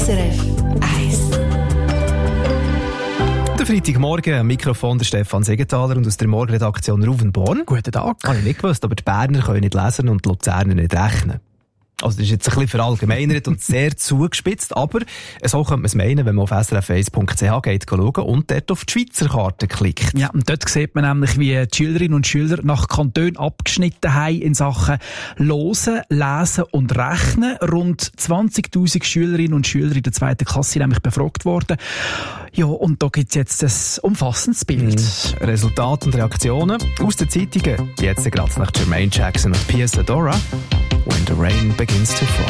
SRF 1. Der Freitagmorgen, am Mikrofon der Stefan Segenthaler und aus der Morgenredaktion Ruven Born. Guten Tag. Habe ich nicht gewusst, aber die Berner können nicht lesen und die Luzerner nicht rechnen. Also das ist jetzt ein bisschen verallgemeinert und sehr zugespitzt, aber so könnte man es meinen, wenn man auf srf1.ch geht schauen und dort auf die Schweizer Karte klickt. Ja, und dort sieht man nämlich, wie die Schülerinnen und Schüler nach Kantonen abgeschnitten haben in Sachen Hören, Lesen und Rechnen. Rund 20'000 Schülerinnen und Schüler in der 2. Klasse sind nämlich befragt worden. Ja, und da gibt es jetzt ein umfassendes Bild. Resultate und Reaktionen aus den Zeitungen. Jetzt gerade nach Jermaine Jackson und Pia Zadora. When the rain begins to fall.